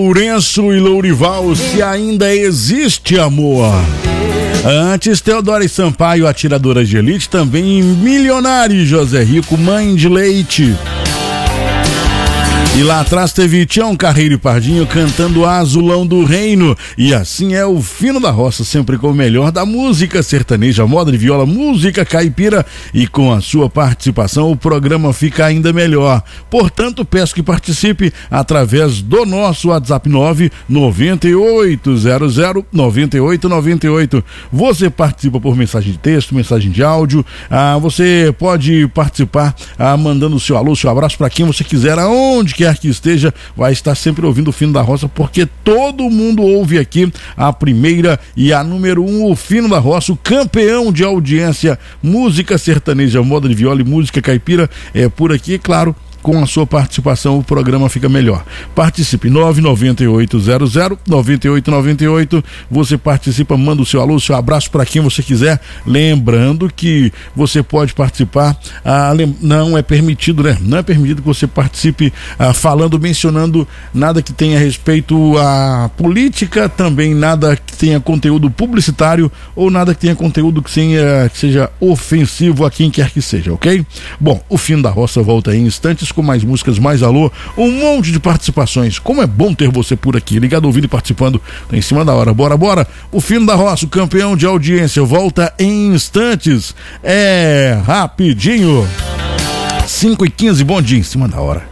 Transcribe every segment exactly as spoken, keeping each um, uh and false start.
Lourenço e Lourival, se ainda existe amor. Antes, Teodora e Sampaio, Atiradoras de Elite, também Milionário, José Rico, Mãe de Leite. E lá atrás teve Tião Carreiro e Pardinho cantando Azulão do Reino. E assim é o Fino da Roça, sempre com o melhor da música sertaneja, moda de viola, música caipira. E com a sua participação o programa fica ainda melhor. Portanto, peço que participe através do nosso WhatsApp nove nove oito zero zero nove oito nove oito. Você participa por mensagem de texto, mensagem de áudio. Ah, você pode participar ah, mandando o seu alô, seu abraço para quem você quiser, aonde quer que esteja, vai estar sempre ouvindo o Fino da Roça, porque todo mundo ouve aqui a primeira e a número um, o Fino da Roça, o campeão de audiência, música sertaneja, moda de viola e música caipira, é por aqui, claro. Com a sua participação o programa fica melhor. Participe, nove nove oito zero zero nove oito nove oito. Você participa, manda o seu alô, o seu abraço para quem você quiser. Lembrando que você pode participar, ah, não é permitido, né? Não é permitido que você participe ah, falando, mencionando nada que tenha respeito à política, também nada que tenha conteúdo publicitário ou nada que tenha conteúdo que, tenha, que seja ofensivo a quem quer que seja, ok? Bom, o Fino da Roça volta em instantes com mais músicas, mais alô, um monte de participações. Como é bom ter você por aqui, ligado, ouvindo e participando, tá em cima da hora. Bora, bora, o Fino da Roça, o campeão de audiência, volta em instantes, é rapidinho, cinco e quinze, bom dia, em cima da hora.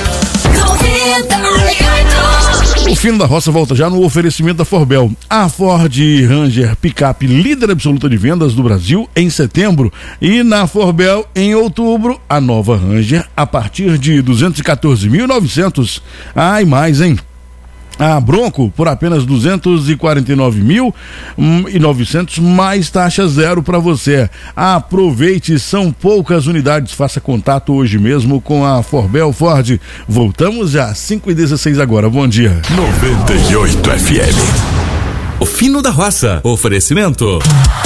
O Fino da Roça volta já no oferecimento da Forbel. A Ford Ranger Picape, líder absoluta de vendas do Brasil em setembro, e na Forbel em outubro, a nova Ranger a partir de duzentos e quatorze mil e novecentos. Ai, mais, hein? A Bronco por apenas duzentos e quarenta e nove mil e novecentos, mais taxa zero para você. Aproveite, são poucas unidades. Faça contato hoje mesmo com a Forbel Ford. Voltamos às cinco e dezesseis agora. Bom dia. noventa e oito F M. O Fino da Roça. Oferecimento